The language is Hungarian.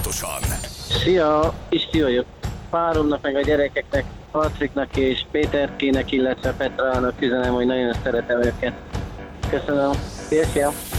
folyamatosan. Szia, Pisti vagyok. Páromnak meg a gyerekeknek, Patriknak és Péterkének, illetve Petrának üzenem, hogy nagyon szeretem őket. Köszönöm. Szia, szia.